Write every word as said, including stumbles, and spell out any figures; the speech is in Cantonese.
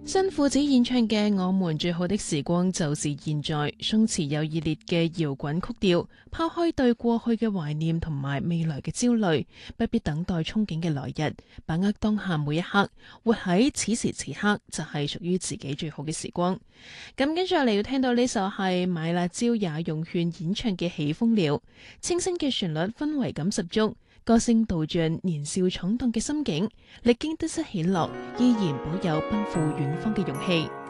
新褲子演唱嘅《我們最好的時光就是現在》，鬆弛有熱烈嘅搖滾曲調，拋開對過去嘅懷念同埋未來嘅焦慮，不必等待憧憬嘅來日，把握當下每一刻，活喺此時此刻就係屬於自己最好嘅時光。咁跟住落嚟要聽到呢首係買辣椒也用券演唱嘅《起風了》，清新嘅旋律，氛圍感十足。歌聲道盡年少闖蕩嘅心境，歷經得失喜樂，依然保有奔赴遠方嘅勇氣。